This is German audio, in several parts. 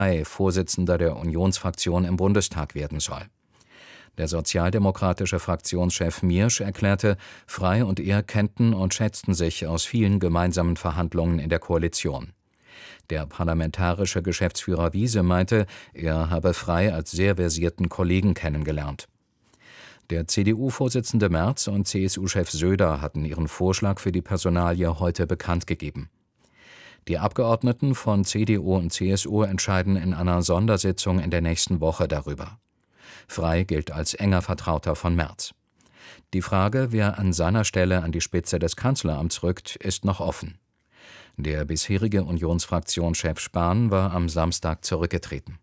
Vorsitzender der Unionsfraktion im Bundestag werden soll. Der sozialdemokratische Fraktionschef Miersch erklärte, Frey und er kennten und schätzten sich aus vielen gemeinsamen Verhandlungen in der Koalition. Der parlamentarische Geschäftsführer Wiese meinte, er habe Frey als sehr versierten Kollegen kennengelernt. Der CDU-Vorsitzende Merz und CSU-Chef Söder hatten ihren Vorschlag für die Personalie heute bekannt gegeben. Die Abgeordneten von CDU und CSU entscheiden in einer Sondersitzung in der nächsten Woche darüber. Frey gilt als enger Vertrauter von Merz. Die Frage, wer an seiner Stelle an die Spitze des Kanzleramts rückt, ist noch offen. Der bisherige Unionsfraktionschef Spahn war am Samstag zurückgetreten.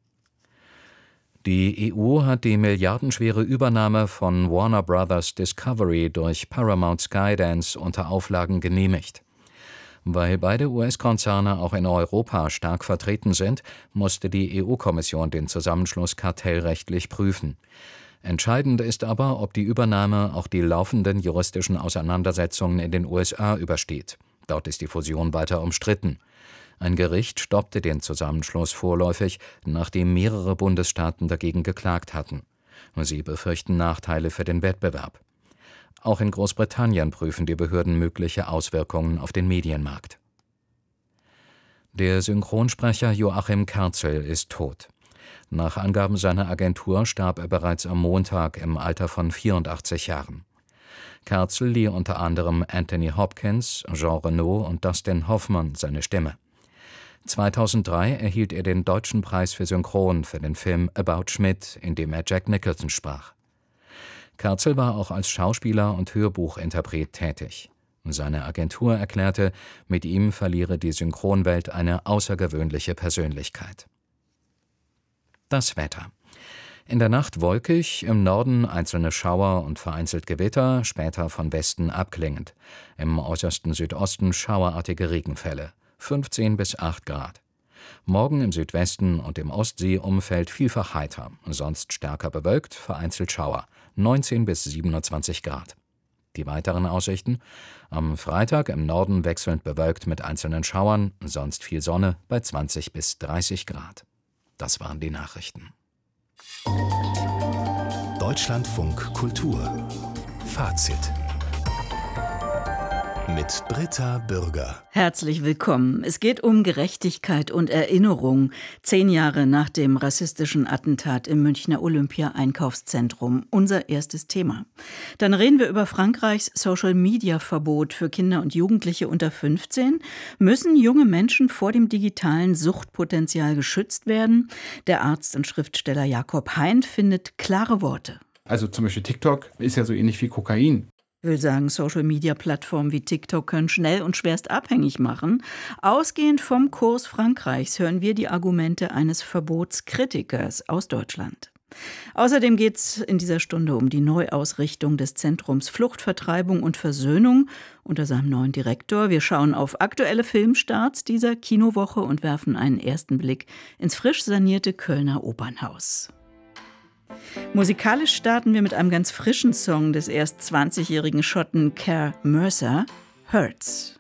Die EU hat die milliardenschwere Übernahme von Warner Bros. Discovery durch Paramount Skydance unter Auflagen genehmigt. Weil beide US-Konzerne auch in Europa stark vertreten sind, musste die EU-Kommission den Zusammenschluss kartellrechtlich prüfen. Entscheidend ist aber, ob die Übernahme auch die laufenden juristischen Auseinandersetzungen in den USA übersteht. Dort ist die Fusion weiter umstritten. Ein Gericht stoppte den Zusammenschluss vorläufig, nachdem mehrere Bundesstaaten dagegen geklagt hatten. Sie befürchten Nachteile für den Wettbewerb. Auch in Großbritannien prüfen die Behörden mögliche Auswirkungen auf den Medienmarkt. Der Synchronsprecher Joachim Kerzel ist tot. Nach Angaben seiner Agentur starb er bereits am Montag im Alter von 84 Jahren. Kerzel lieh unter anderem Anthony Hopkins, Jean Reno und Dustin Hoffmann seine Stimme. 2003 erhielt er den Deutschen Preis für Synchron für den Film About Schmidt, in dem er Jack Nicholson sprach. Kerzel war auch als Schauspieler und Hörbuchinterpret tätig. Seine Agentur erklärte, mit ihm verliere die Synchronwelt eine außergewöhnliche Persönlichkeit. Das Wetter. In der Nacht wolkig, im Norden einzelne Schauer und vereinzelt Gewitter, später von Westen abklingend. Im äußersten Südosten schauerartige Regenfälle, 15 bis 8 Grad. Morgen im Südwesten und im Ostseeumfeld vielfach heiter, sonst stärker bewölkt, vereinzelt Schauer, 19 bis 27 Grad. Die weiteren Aussichten: Am Freitag im Norden wechselnd bewölkt mit einzelnen Schauern, sonst viel Sonne bei 20 bis 30 Grad. Das waren die Nachrichten. Deutschlandfunk Kultur Fazit mit Britta Bürger. Herzlich willkommen. Es geht um Gerechtigkeit und Erinnerung. 10 Jahre nach dem rassistischen Attentat im Münchner Olympia-Einkaufszentrum. Unser erstes Thema. Dann reden wir über Frankreichs Social-Media-Verbot für Kinder und Jugendliche unter 15. Müssen junge Menschen vor dem digitalen Suchtpotenzial geschützt werden? Der Arzt und Schriftsteller Jakob Hein findet klare Worte. Also zum Beispiel TikTok ist ja so ähnlich wie Kokain. Ich will sagen, Social-Media-Plattformen wie TikTok können schnell und schwerst abhängig machen. Ausgehend vom Kurs Frankreichs hören wir die Argumente eines Verbotskritikers aus Deutschland. Außerdem geht es in dieser Stunde um die Neuausrichtung des Zentrums Fluchtvertreibung und Versöhnung unter seinem neuen Direktor. Wir schauen auf aktuelle Filmstarts dieser Kinowoche und werfen einen ersten Blick ins frisch sanierte Kölner Opernhaus. Musikalisch starten wir mit einem ganz frischen Song des erst 20-jährigen Schotten Care Mercer, Hurts.